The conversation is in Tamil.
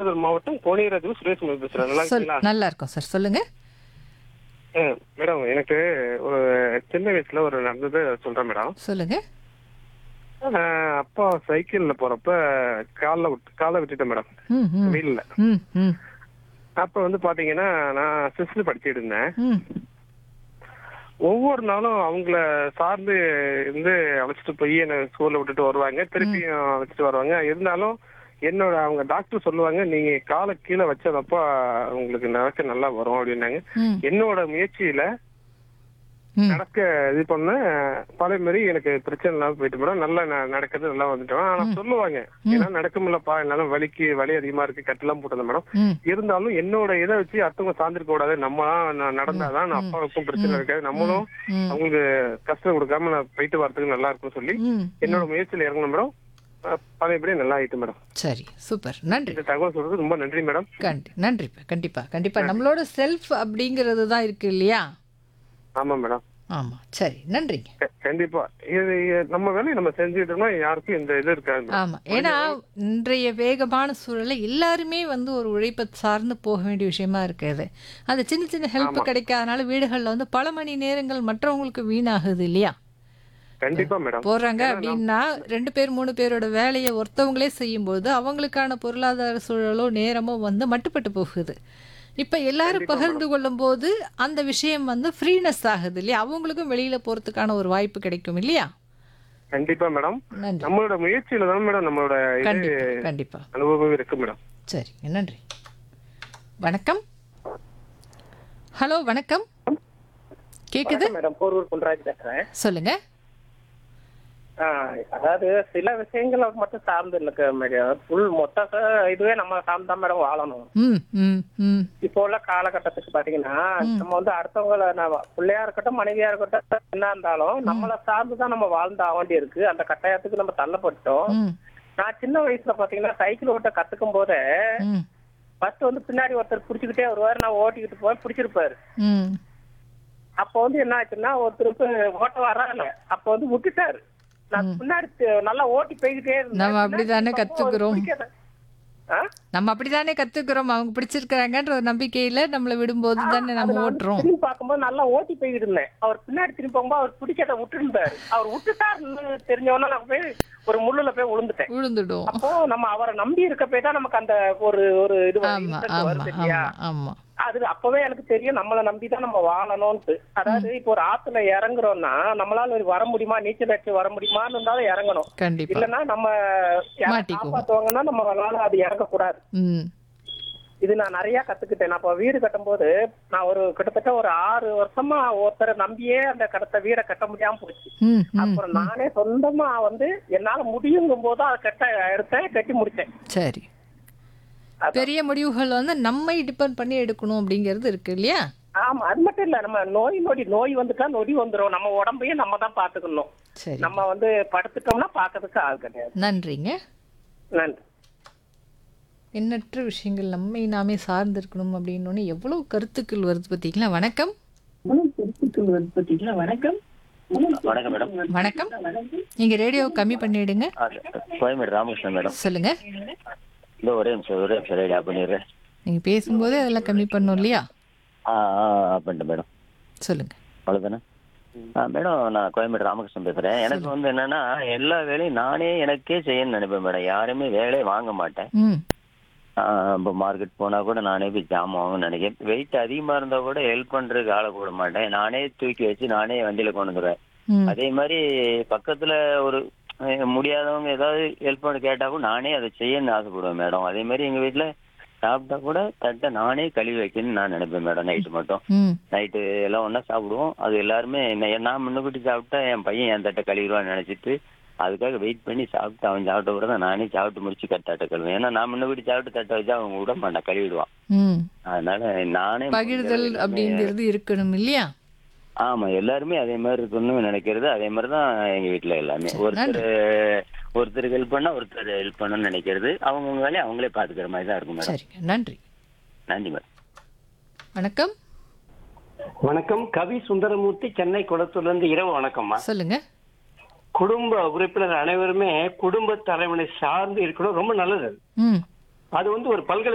ராமநாதபுரம் மாவட்டம் கோணியராஜு சுரேஷ் பேசுறேன். நல்லா இருக்கீங்களா? நல்லா இருக்கும் சார், சொல்லுங்க. மேடம், எனக்கு ஒரு சின்ன வயசுல ஒரு நடந்தது சொல்றேன் மேடம். சொல்லுங்க. அப்பா சைக்கிள்ல போறப்ப காலை விட்டுட்டேன் மேடம், ம், ம், வீல்ல. ம், ம், அப்ப வந்து பாத்தீங்கன்னா நான் சிக்ஸ்த் படிச்சுட்டு இருந்தேன். ம், ஒவ்வொரு நாளும் அவங்கள சார்ந்து இருந்து அழைச்சிட்டு போய் என்ன ஸ்கூல்ல விட்டுட்டு வருவாங்க, திருப்பியும் அழைச்சிட்டு வருவாங்க. இருந்தாலும் அவங்க டாக்டர் சொல்லுவாங்க, நீங்க காலை கீழே வச்சதப்ப உங்களுக்கு நடக்க நல்லா வரும் அப்படின்னாங்க. ம், என்னோட முயற்சியில ம், நடக்க இது பண்ண பழைய மாதிரி எனக்கு பிரச்சனை இல்லாம போயிட்டு மேடம். நல்லா நடக்கிறது நல்லா வந்துட்டோம். ஆனா சொல்லுவாங்க, ஏன்னா நடக்க முடியலப்பா, என்னாலும் வலி அதிகமா இருக்கு, கட்டெல்லாம் போட்டது மேடம். ம், இருந்தாலும் என்னோட இதை வச்சு அடுத்தவங்க சார்ந்திருக்க கூடாது. நம்ம நடந்தாதான் அப்பாவுக்கும் பிரச்சனை இருக்காது, நம்மளும் ம், அவங்களுக்கு கஷ்டம் கொடுக்காம நான் போயிட்டு வரதுக்கு நல்லா இருக்கும்னு சொல்லி ம். என்னோட முயற்சியில இறங்கணும் மேடம். பழையபடி நல்லா ஆயிட்டு மேடம். சரி, சூப்பர், நன்றி. இந்த தகவல் சொல்றது ரொம்ப நன்றி மேடம். நன்றிப்பா, கண்டிப்பா கண்டிப்பா. நம்மளோட செல்ஃப் அப்படிங்கிறது தான் இருக்கு இல்லையா? ஆமா மேடம். ஆமா, சரி, நன்றிங்க. கண்டிப்பா இது நம்ம வேலையை நம்ம செஞ்சுட்டோம்னா யாருக்கும் இந்த இது இருக்காது. ஆமா, ஏன்னா இன்றைய வேகமான சூழல்ல எல்லாருமே வந்து ஒரு உழைப்பை சார்ந்து போக வேண்டிய விஷயமா இருக்குது. அது சின்ன சின்ன ஹெல்ப் கிடைக்காதனால வீடுகளில் வந்து பல மணி நேரங்கள் மற்றவங்களுக்கு வீணாகுது இல்லையா? கண்டிப்பா மேடம். போறாங்க அப்படின்னா 2 பேர் 3 பேரோட வேலையை ஒருத்தவங்களே செய்யும்போது அவங்களுக்கான பொருளாதார சூழலோ நேரமோ வந்து மட்டுப்பட்டு போகுது. இப்ப எல்லாரும் பகிர்ந்து கொள்ளும் போது அந்த விஷயம் வந்து ஃப்ரீனஸ் ஆகுது இல்லையா? அவங்களுக்கும் வெளியில போறதுக்கான ஒரு வாய்ப்பு கிடைக்கும் இல்லையா? கண்டிப்பா மேடம். நன்றி. நம்மளோட முயற்சியில தான் மேடம் நம்மளோட கண்டிப்பா அனுபவம் இருக்கு மேடம். சரி, நன்றி. வணக்கம். ஹலோ, வணக்கம். கேக்குது மேடம், போரூர் குன்றாஜ் பேசுறேன். சொல்லுங்க. அதாவது சில விஷயங்களை மட்டும் சார்ந்து இருக்கு மேடம். மொத்த இதுவே நம்ம சார்ந்து தான் மேடம் வாழணும். ம், ம், ம், இப்போ உள்ள காலகட்டத்துக்கு பாத்தீங்கன்னா நம்ம வந்து அடுத்தவங்கள பிள்ளையா இருக்கட்டும் மனைவியா இருக்கட்டும் என்ன இருந்தாலும் நம்மளை சார்ந்துதான் நம்ம வாழ்ந்து ஆக வேண்டி இருக்கு. அந்த கட்டாயத்துக்கு நம்ம தள்ளப்பட்டோம். ம், நான் சின்ன வயசுல பாத்தீங்கன்னா சைக்கிள் ஓட்ட கத்துக்கும் போதே ம், ஃபர்ஸ்ட் வந்து பின்னாடி ஒருத்தர் பிடிச்சுக்கிட்டே வருவாரு, நான் ஓட்டிக்கிட்டு போய் பிடிச்சிருப்பாரு. ம். அப்ப வந்து என்ன ஆச்சுன்னா ஒருத்தருக்கு ஓட்ட வர்றாங்க, அப்ப வந்து விட்டுட்டாரு. நான் பின்னாடி நல்லா ஓட்டி போய்கிட்டே இருந்தேன். நம்ம அப்படித்தானே கத்துக்கிறோம். நம்ம அப்படித்தானே கத்துக்கிறோம். அவங்க பிடிச்சிருக்கிறாங்கன்ற ஒரு நம்பிக்கையில நம்மள விடும்போது தானே நம்ம ஓட்டுறோம். திரும்பி பார்க்கும்போது நல்லா ஓட்டி போய்கிட்டு இருந்தேன். அவர் பின்னாடி திரும்பி போகும்போது அவர் பிடிச்சத விட்டு இருந்தாரு. அவர் விட்டுட்டாருன்னு தெரிஞ்சவொன்னா நான் போய் ஒரு முள்ளுல போய் விழுந்துடும். அப்போ நம்ம அவரை நம்பி இருக்க போய் தான் நமக்கு அந்த ஒரு இது வருது இல்லையா? ஆமா, அது அப்பவே எனக்கு தெரியும், நம்மளை நம்பிதான் நம்ம வாழணும்ட்டு. அதாவது இப்போ ஒரு ஆத்துல இறங்குறோம்னா நம்மளால வர முடியுமா, நீச்சல் அடிச்சு வர முடியுமான்னு இருந்தாலும் இறங்கணும். இல்லன்னா நம்ம காப்பாத்துவாங்கன்னா நம்மளால அது இறங்க கூடாது. இது நான் நிறைய கத்துக்கிட்டேன். நான் இப்ப வீடு கட்டும் போது நான் கிட்டத்தட்ட ஒரு 6 வருஷமா ஒருத்தரை நம்பியே அந்த வீடை கட்ட முடியாம போச்சு. அப்புறம் நானே சொந்தமா வந்து என்னால முடியுங்கும் போது அதை எடுத்தேன், கட்டி முடிச்சேன். சரி, பெரிய முடிவுகள் வந்து நம்மை டிபெண்ட் பண்ணி எடுக்கணும் அப்படிங்கிறது இருக்கு இல்லையா? ஆமா, அது மட்டும் இல்ல, நம்ம நோய் வந்துட்டா நொடி வந்துரும். நம்ம உடம்பையும் நம்ம தான் பாத்துக்கணும். நம்ம வந்து படுத்துட்டோம்னா பாக்கிறதுக்கு ஆள் கிடையாது. நன்றிங்க. நன்றி. எண்ணற்ற விஷயங்கள் நம்மை நாமே சார்ந்து இருக்கணும் அப்படின்னு எவ்வளவு கருத்துக்கள் வருது பார்த்தீங்களா? வணக்கம். வணக்கம் மேடம். வணக்கம். நீங்க ரேடியோ கம்மி பண்ணிடுங்க. கோயம்பேடு ராமகிருஷ்ணன் மேடம். சொல்லுங்க. இந்த ஒரே நிமிஷம் ரேடியோ ஆஃப் பண்ணிடுறேன். நீங்க பேசும்போது அதெல்லாம் கம்மி பண்ணும் இல்லையா? பண்ணிட்டேன் மேடம். சொல்லுங்க. அவ்வளோதானே மேடம். நான் கோயம்பேடு ராமகிருஷ்ணன் பேசுறேன். எனக்கு வந்து என்னன்னா எல்லா வேலையும் நானே எனக்கே செய்யணும்னு நினைப்பேன் மேடம். யாருமே வேலையை வாங்க மாட்டேன். இப்போ மார்க்கெட் போனா கூட நானே போய் ஜாமான் வாங்கணும்னு நினைக்கிறேன். வெயிட் அதிகமா இருந்தா கூட ஹெல்ப் பண்றதுக்கு ஆளை கூட மாட்டேன். நானே தூக்கி வச்சு நானே வண்டியில கொண்டு வந்துடுவேன். அதே மாதிரி பக்கத்துல ஒரு முடியாதவங்க ஏதாவது ஹெல்ப் பண்ண கேட்டா கூட நானே அதை செய்யணும்னு ஆசைப்படுவேன் மேடம். அதே மாதிரி எங்க வீட்டுல சாப்பிட்டா கூட தட்டை நானே கழுவி வைக்கணும்னு நான் நினைப்பேன் மேடம். நைட்டு மட்டும் நைட்டு எல்லாம் ஒன்னா சாப்பிடுவோம். அது எல்லாருமே நான் முன்னுக்கூட்டி சாப்பிட்டா என் பையன் என் தட்டை கழுவிடுவான்னு நினைச்சிட்டு அதுக்காக வெயிட் பண்ணி சாப்பிட்டு அவன் சாப்பிட்ட கூட தான் நானே சாப்பிட்டு முடிச்சு தட்டை கழுவேன். ஏன்னா நான் முன்னுக்கூட்டி சாப்பிட்டு தட்டை வச்சா அவங்க விட மாட்டான், கழுவிடுவான். அதனால நானே பகிர்தல் அப்படிங்கிறது இருக்கணும் இல்லையா? ஆமா, எல்லாருமே அதே மாதிரி இருக்கணும்னு நினைக்கிறது. அதே மாதிரிதான் எங்க வீட்டுல எல்லாமே. ஒருத்தருக்கு ஹெல்ப் பண்ணா ஒருத்தர் ஹெல்ப் பண்ணணும்னு நினைக்கிறது. அவங்கவுங்க வேலையை அவங்களே பாத்துக்கிற மாதிரி தான் இருக்கும் மேடம். நன்றி. நன்றி மேடம். வணக்கம். வணக்கம். கவி சுந்தரமூர்த்தி, சென்னை குளத்தூர்ல இருந்து. இரவு வணக்கம்மா. சொல்லுங்க. குடும்ப உறுப்பினர் அனைவருமே குடும்ப தலைவனை சார்ந்து இருக்கணும், ரொம்ப நல்லது. அது வந்து ஒரு